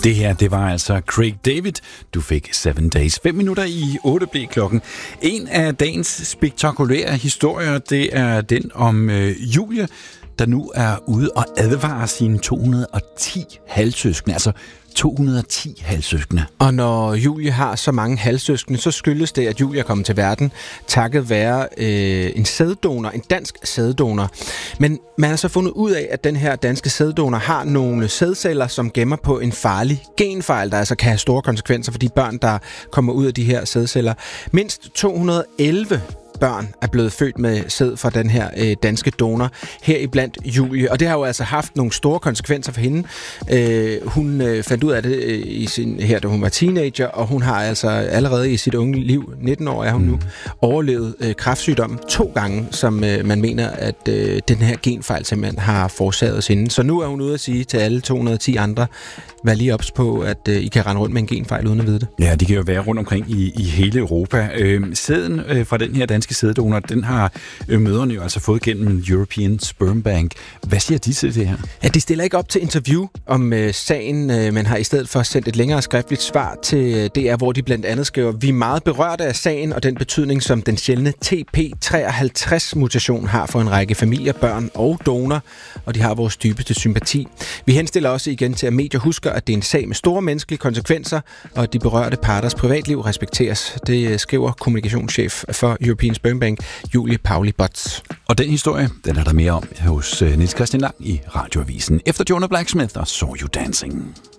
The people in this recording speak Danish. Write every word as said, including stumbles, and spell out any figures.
Det her, det var altså Craig David. Du fik Seven Days. Fem minutter i otte blev klokken. En af dagens spektakulære historier, det er den om øh, Julie, der nu er ude og advarer sine to hundrede og ti halvsøskende. Altså to hundrede og ti halvsøskende. Og når Julie har så mange halvsøskende, så skyldes det, at Julie er kommet til verden takket være øh, en sæddonor, en dansk sæddonor. Men man har så fundet ud af, at den her danske sæddonor har nogle sædceller, som gemmer på en farlig genfejl, der altså kan have store konsekvenser for de børn, der kommer ud af de her sædceller. Mindst to hundrede og elleve børn er blevet født med sæd fra den her øh, danske donor, heriblandt Julie. Og det har jo altså haft nogle store konsekvenser for hende. Øh, hun øh, fandt ud af det øh, i sin, her, da hun var teenager, og hun har altså allerede i sit unge liv, nitten år er hun mm. nu, overlevet øh, kræftsygdom to gange, som øh, man mener, at øh, den her genfejl simpelthen har forårsaget hende. Så nu er hun ude at sige til alle to hundrede og ti andre, vær lige ops på, at øh, I kan rende rundt med en genfejl uden at vide det. Ja, de kan jo være rundt omkring i, i hele Europa. Øh, sæden øh, fra den her danske sæddonor, den har øh, møderne jo altså fået gennem European Sperm Bank. Hvad siger de til det her? Ja, de stiller ikke op til interview om øh, sagen, øh, men har i stedet for sendt et længere skriftligt svar til øh, D R, hvor de blandt andet skriver, vi er meget berørte af sagen og den betydning, som den sjældne T P treoghalvtreds-mutation har for en række familier, børn og donor, og de har vores dybeste sympati. Vi henstiller også igen til, at medier husker, at det er en sag med store menneskelige konsekvenser, og at de berørte parters privatliv respekteres. Det skriver kommunikationschef for European Sperm Bank, Julie Pauli-Botts. Og den historie, den er der mere om hos Niels Christian Lang i Radioavisen. Efter Jonah Blacksmith og Saw You Dancing.